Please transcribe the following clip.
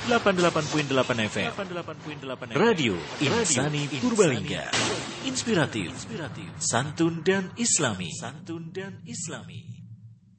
88.8 FM. Radio Insani Purbalingga. Inspiratif, santun dan islami.